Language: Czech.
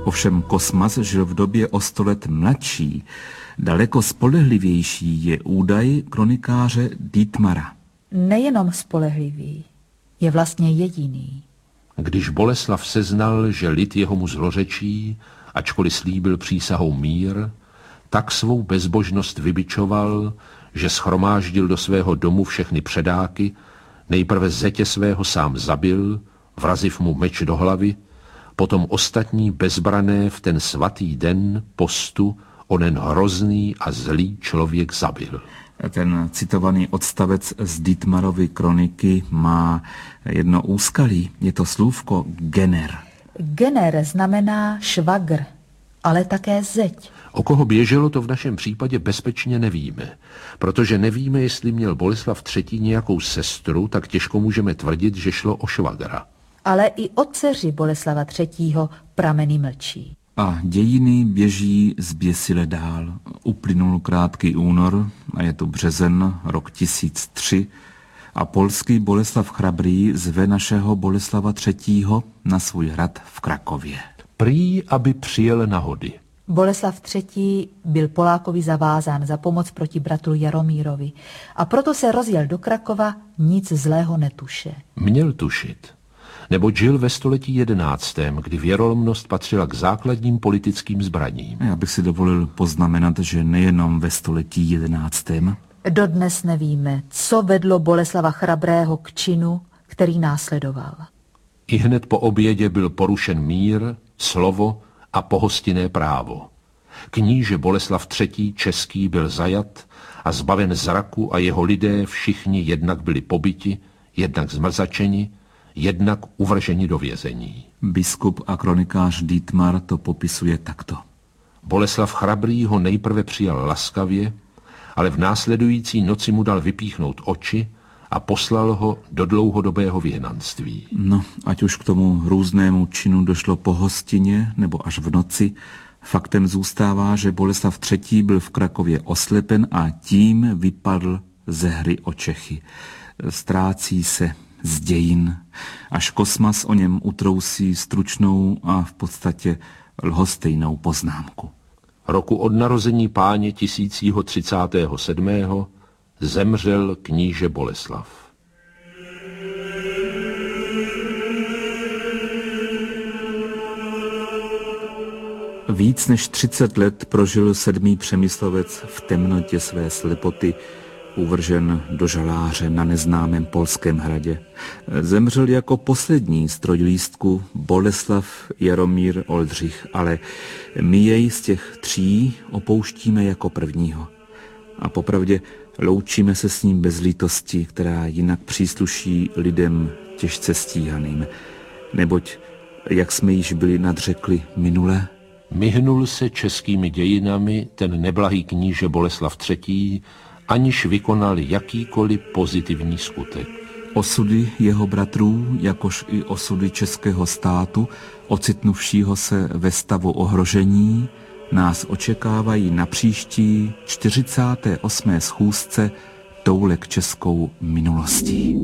Ovšem Kosmas žil v době o 100 let mladší. Daleko spolehlivější je údaj kronikáře Dietmara. Nejenom spolehlivý, je vlastně jediný. Když Boleslav seznal, že lid jeho mu zlořečí, ačkoliv slíbil přísahou mír, tak svou bezbožnost vybičoval, že shromáždil do svého domu všechny předáky, nejprve zetě svého sám zabil, vraziv mu meč do hlavy, potom ostatní bezbrané v ten svatý den postu onen hrozný a zlý člověk zabil. Ten citovaný odstavec z Dietmarovy kroniky má jedno úskalí. Je to slůvko gener. Gener znamená švagr, ale také zeď. O koho běželo, to v našem případě bezpečně nevíme. Protože nevíme, jestli měl Boleslav III. Nějakou sestru, tak těžko můžeme tvrdit, že šlo o švagra. Ale i o dceři Boleslava III. Prameny mlčí. A dějiny běží zběsile dál. Uplynul krátký únor a je to březen, rok 1003 a polský Boleslav Chrabrý zve našeho Boleslava III. Na svůj hrad v Krakově. Prý, aby přijel na hody. Boleslav III. Byl Polákovi zavázán za pomoc proti bratru Jaromírovi a proto se rozjel do Krakova nic zlého netuše. Měl tušit, neboť žil ve století 11., kdy věrolomnost patřila k základním politickým zbraním. Já bych si dovolil poznamenat, že nejenom ve století 11. Dodnes nevíme, co vedlo Boleslava Chrabrého k činu, který následoval. I hned po obědě byl porušen mír, slovo a pohostinné právo. Kníže Boleslav III. Český byl zajat a zbaven zraku a jeho lidé všichni jednak byli pobiti, jednak zmrzačeni, jednak uvrženi do vězení. Biskup a kronikář Dietmar to popisuje takto. Boleslav Chrabrý ho nejprve přijal laskavě, ale v následující noci mu dal vypíchnout oči a poslal ho do dlouhodobého vyhnanství. No, ať už k tomu hrůznému činu došlo po hostině nebo až v noci, faktem zůstává, že Boleslav III. Byl v Krakově oslepen a tím vypadl ze hry o Čechy. Ztrácí se z dějin, až Kosmas o něm utrousí stručnou a v podstatě lhostejnou poznámku. Roku od narození Páně 1037. zemřel kníže Boleslav. Víc než 30 let prožil 7. Přemyslovec v temnotě své slepoty, uvržen do žaláře na neznámém polském hradě. Zemřel jako poslední z trojlístku Boleslav Jaromír Oldřich, ale my jej z těch 3 opouštíme jako prvního. A popravdě loučíme se s ním bez lítosti, která jinak přísluší lidem těžce stíhaným. Neboť, jak jsme již byli nadřekli minule, Myhnul se českými dějinami ten neblahý kníže Boleslav III., aniž vykonal jakýkoliv pozitivní skutek. Osudy jeho bratrů, jakož i osudy českého státu, ocitnuvšího se ve stavu ohrožení, nás očekávají na příští 48. schůzce Toulek českou minulostí.